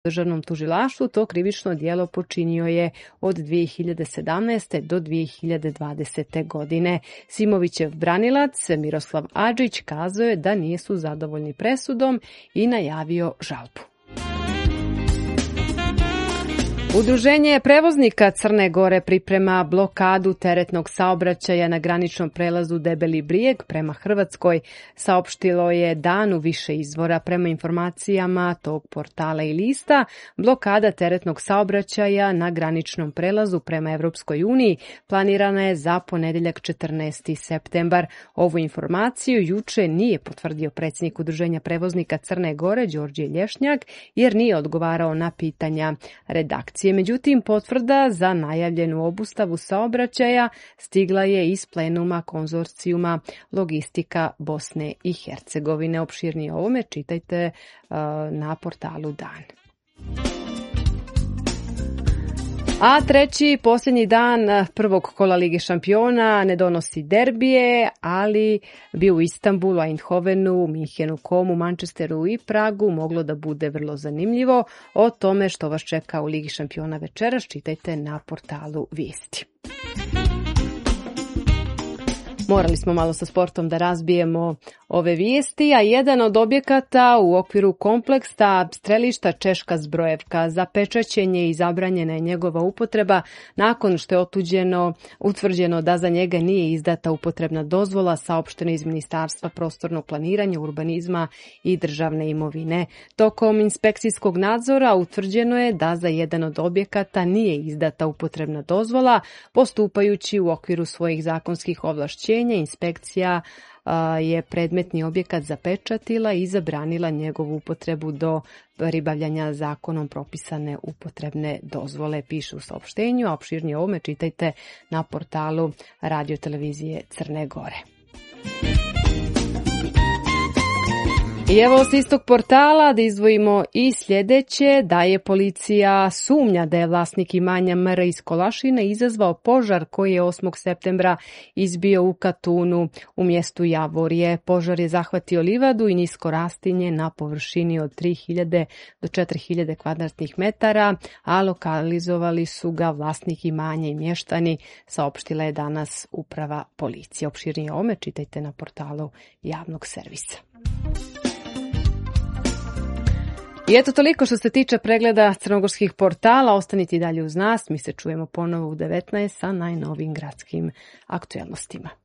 državnom tužilaštvu, to krivično djelo počinio je od 2017. do 2020. godine. Simovićev branilac Miroslav Adžić kazao je da nisu zadovoljni presudom i najavio žalbu. Udruženje prevoznika Crne Gore priprema blokadu teretnog saobraćaja na graničnom prelazu Debeli Brijeg prema Hrvatskoj, saopštilo je Dan u više izvora. Prema informacijama tog portala i lista, blokada teretnog saobraćaja na graničnom prelazu prema Evropskoj uniji planirana je za ponedjeljak 14. septembar. Ovu informaciju juče nije potvrdio predsjednik Udruženja prevoznika Crne Gore Đorđe Lješnjak, jer nije odgovarao na pitanja redakcije. Međutim, potvrda za najavljenu obustavu saobraćaja stigla je iz plenuma konzorcijuma Logistika Bosne i Hercegovine. Opširnije o ovome čitajte na portalu Dan. A treći, posljednji dan prvog kola Lige šampiona ne donosi derbije, ali bi u Istanbulu, Eindhovenu, Minhenu, Komu, Manchesteru i Pragu moglo da bude vrlo zanimljivo. O tome što vas čeka u Ligi šampiona večeras čitajte na portalu Vijesti. Morali smo malo sa sportom da razbijemo ove vijesti, a jedan od objekata u okviru kompleksa strelišta Češka Zbrojevka zapečaćenje i zabranjena je njegova upotreba nakon što je utvrđeno da za njega nije izdata upotrebna dozvola, saopšteno iz Ministarstva prostornog planiranja, urbanizma i državne imovine. Tokom inspekcijskog nadzora utvrđeno je da za jedan od objekata nije izdata upotrebna dozvola. Postupajući u okviru svojih zakonskih ovlašćenja, inspekcija je predmetni objekat zapečatila i zabranila njegovu upotrebu do pribavljanja zakonom propisane upotrebne dozvole, piše u saopštenju, a opširnije o ovome čitajte na portalu Radio-televizije Crne Gore. I evo s istog portala da izdvojimo i sljedeće, da je policija sumnja da je vlasnik imanja MR iz Kolašina izazvao požar koji je 8. septembra izbio u Katunu u mjestu Javorje. Požar je zahvatio livadu i nisko rastinje na površini od 3000 do 4000 kvadratnih metara, a lokalizovali su ga vlasnik imanja i mještani, saopštila je danas uprava policije. Opširnije o ovome čitajte na portalu javnog servisa. I eto toliko što se tiče pregleda crnogorskih portala. Ostanite i dalje uz nas. Mi se čujemo ponovo u 19 sa najnovijim gradskim aktuelnostima.